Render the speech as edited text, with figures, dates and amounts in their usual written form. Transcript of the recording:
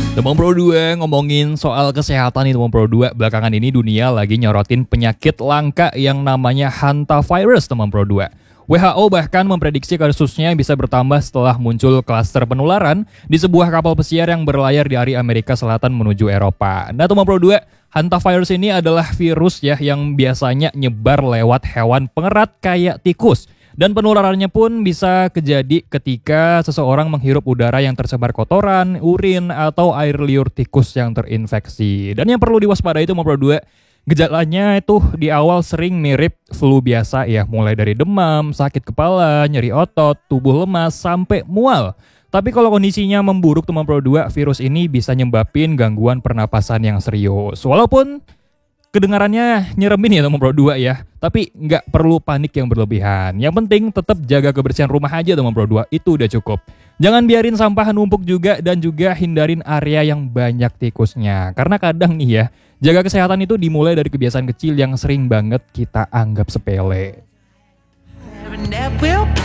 Teman Pro 2 ngomongin soal kesehatan nih teman Pro 2. Belakangan ini dunia lagi nyorotin penyakit langka yang namanya hantavirus teman Pro 2. WHO bahkan memprediksi kasusnya bisa bertambah setelah muncul klaster penularan di sebuah kapal pesiar yang berlayar dari Amerika Selatan menuju Eropa. Nah teman Pro 2, hantavirus ini adalah virus ya yang biasanya nyebar lewat hewan pengerat kayak tikus. Dan penularannya pun bisa terjadi ketika seseorang menghirup udara yang tersebar kotoran, urin, atau air liur tikus yang terinfeksi. Dan yang perlu diwaspadai itu nomor 2, gejalanya itu di awal sering mirip flu biasa ya, mulai dari demam, sakit kepala, nyeri otot, tubuh lemas, sampai mual. Tapi kalau kondisinya memburuk teman Pro 2, virus ini bisa nyebabin gangguan pernapasan yang serius. Walaupun kedengarannya nyeremin ya teman Pro 2 ya, tapi nggak perlu panik yang berlebihan. Yang penting tetap jaga kebersihan rumah aja teman Pro 2, itu udah cukup. Jangan biarin sampah numpuk juga dan juga hindarin area yang banyak tikusnya. Karena kadang nih ya, jaga kesehatan itu dimulai dari kebiasaan kecil yang sering banget kita anggap sepele.